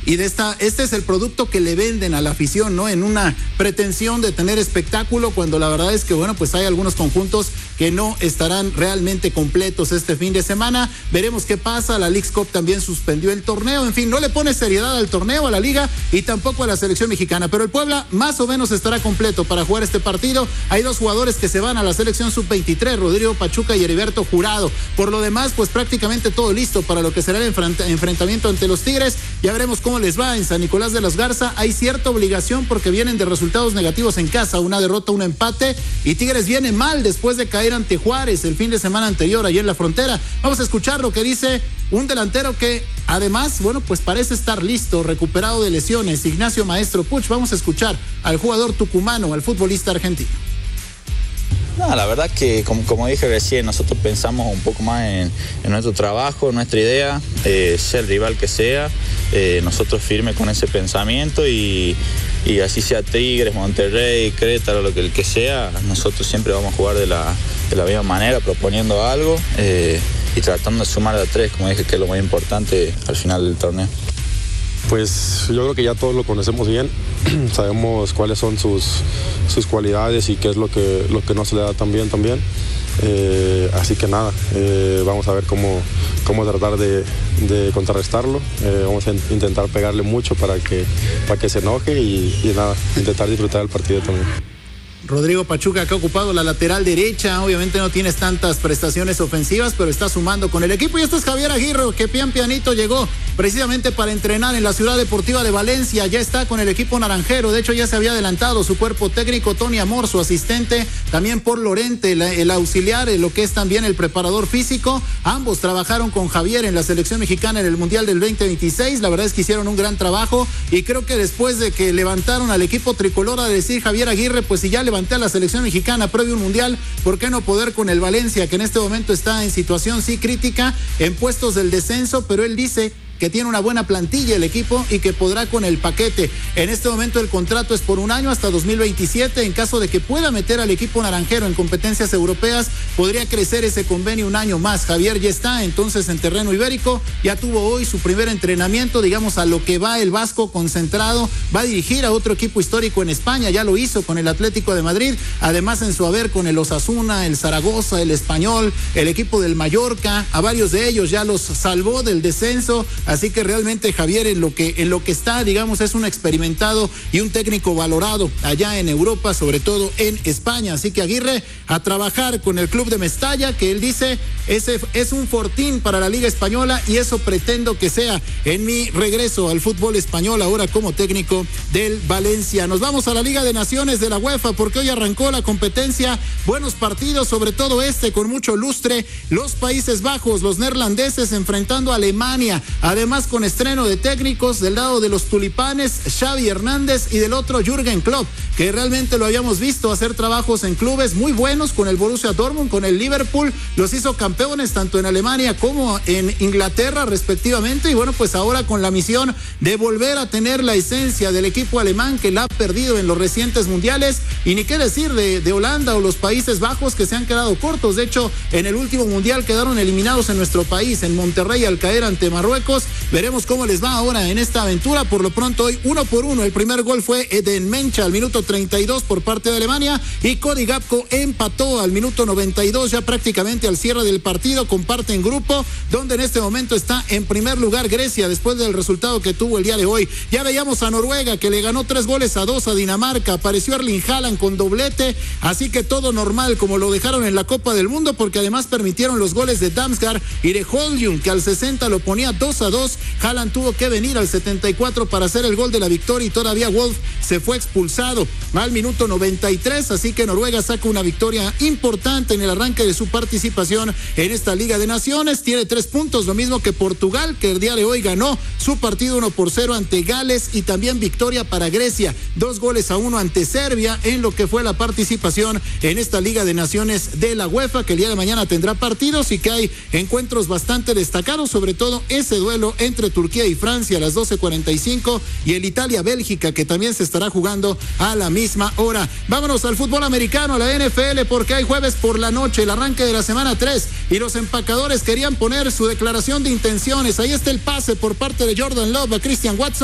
y este es el producto que le venden a la afición, ¿no? En una pretensión de tener espectáculo, cuando la verdad es que, bueno, pues hay algunos conjuntos que no estarán realmente completos este fin de semana. Veremos qué pasa. La Leagues Cup también suspendió el torneo. En fin, no le pone seriedad al torneo, a la liga y tampoco a la selección mexicana. Pero el Puebla más o menos estará completo para jugar este partido. Hay dos jugadores que se van a la selección sub-23, Rodrigo Pachuca y Heriberto Jurado. Por lo demás, pues prácticamente todo listo para lo que será el enfrentamiento ante los Tigres. Ya veremos cómo les va en San Nicolás de los Garza. Hay cierta obligación porque vienen de resultados negativos en casa, una derrota, un empate, y Tigres viene mal después de caer ante Juárez el fin de semana anterior allí en la frontera. Vamos a escuchar lo que dice un delantero que además, bueno, pues parece estar listo, recuperado de lesiones, Ignacio Maestro Puch. Vamos a escuchar al jugador tucumano, al futbolista argentino. No, la verdad que como dije recién, nosotros pensamos un poco más en nuestro trabajo, nuestra idea, sea el rival que sea, nosotros firmes con ese pensamiento y así sea Tigres, Monterrey, Querétaro, lo que sea, nosotros siempre vamos a jugar de la misma manera, proponiendo algo y tratando de sumar a 3, como dije, que es lo más importante al final del torneo. Pues yo creo que ya todos lo conocemos bien, sabemos cuáles son sus cualidades y qué es lo que no se le da tan bien también. Así que nada, vamos a ver cómo tratar de contrarrestarlo. Vamos a intentar pegarle mucho para que se enoje y nada, intentar disfrutar del partido también. Rodrigo Pachuca, que ha ocupado la lateral derecha, obviamente no tienes tantas prestaciones ofensivas, pero está sumando con el equipo. Y este es Javier Aguirre, que pianito llegó precisamente para entrenar en la Ciudad Deportiva de Valencia. Ya está con el equipo naranjero, de hecho ya se había adelantado su cuerpo técnico, Tony Amor, su asistente, también Paul Lorente, el auxiliar, lo que es también el preparador físico. Ambos trabajaron con Javier en la selección mexicana en el Mundial del 2026, la verdad es que hicieron un gran trabajo y creo que después de que levantaron al equipo tricolor, a decir Javier Aguirre, pues si ya levanté a la selección mexicana previo un mundial, ¿por qué no poder con el Valencia, que en este momento está en situación sí crítica, en puestos del descenso? Pero él dice que tiene una buena plantilla el equipo y que podrá con el paquete. En este momento el contrato es por un año hasta 2027. En caso de que pueda meter al equipo naranjero en competencias europeas, podría crecer ese convenio un año más. Javier ya está entonces en terreno ibérico, ya tuvo hoy su primer entrenamiento, digamos, a lo que va el Vasco concentrado. Va a dirigir a otro equipo histórico en España, ya lo hizo con el Atlético de Madrid, además en su haber con el Osasuna, el Zaragoza, el Español, el equipo del Mallorca, a varios de ellos ya los salvó del descenso. Así que realmente Javier en lo que está, digamos, es un experimentado y un técnico valorado allá en Europa, sobre todo en España. Así que Aguirre a trabajar con el club de Mestalla, que él dice ese es un fortín para la Liga Española y eso pretendo que sea en mi regreso al fútbol español ahora como técnico del Valencia. Nos vamos a la Liga de Naciones de la UEFA porque hoy arrancó la competencia. Buenos partidos, sobre todo con mucho lustre. Los Países Bajos, los neerlandeses enfrentando a Alemania. Además con estreno de técnicos del lado de los tulipanes, Xavi Hernández, y del otro Jürgen Klopp, que realmente lo habíamos visto hacer trabajos en clubes muy buenos con el Borussia Dortmund, con el Liverpool, los hizo campeones tanto en Alemania como en Inglaterra respectivamente, y bueno, pues ahora con la misión de volver a tener la esencia del equipo alemán que la ha perdido en los recientes mundiales, y ni qué decir de Holanda o los Países Bajos, que se han quedado cortos. De hecho, en el último mundial quedaron eliminados en nuestro país, en Monterrey, al caer ante Marruecos. Veremos cómo les va ahora en esta aventura. Por lo pronto hoy 1-1. El primer gol fue Eden Mencha al minuto 32 por parte de Alemania, y Cody Gakpo empató al minuto 92, ya prácticamente al cierre del partido. Comparten grupo, donde en este momento está en primer lugar Grecia después del resultado que tuvo el día de hoy. Ya veíamos a Noruega, que le ganó 3-2 a Dinamarca. Apareció Erling Haaland con doblete, así que todo normal como lo dejaron en la Copa del Mundo, porque además permitieron los goles de Damsgaard y de Højlund, que al 60 lo ponía 2-2. Haaland tuvo que venir al 74 para hacer el gol de la victoria, y todavía Wolf se fue expulsado al minuto 93, así que Noruega saca una victoria importante en el arranque de su participación en esta Liga de Naciones. Tiene 3 puntos, lo mismo que Portugal, que el día de hoy ganó su partido 1-0 ante Gales, y también victoria para Grecia, 2-1 ante Serbia en lo que fue la participación en esta Liga de Naciones de la UEFA, que el día de mañana tendrá partidos y que hay encuentros bastante destacados, sobre todo ese duelo entre Turquía y Francia a las 12:45 y el Italia-Bélgica, que también se estará jugando a la misma hora. Vámonos al fútbol americano, a la NFL, porque hay jueves por la noche, el arranque de la semana 3, y los empacadores querían poner su declaración de intenciones. Ahí está el pase por parte de Jordan Love a Christian Watson.